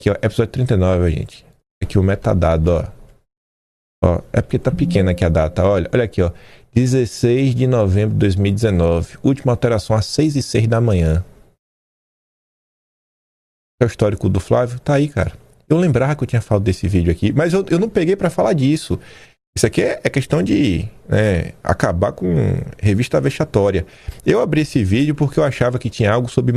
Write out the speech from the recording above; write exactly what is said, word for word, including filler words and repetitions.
Aqui, ó, episódio trinta e nove, gente. Aqui o metadado, ó. Ó, é porque tá pequena aqui a data. Olha, olha aqui, ó. dezesseis de novembro de dois mil e dezenove. Última alteração às seis e seis da manhã. É o histórico do Flávio? Tá aí, cara. Eu lembrava que eu tinha falado desse vídeo aqui, mas eu, eu não peguei pra falar disso. Isso aqui é, é questão de né, acabar com revista vexatória. Eu abri esse vídeo porque eu achava que tinha algo sobre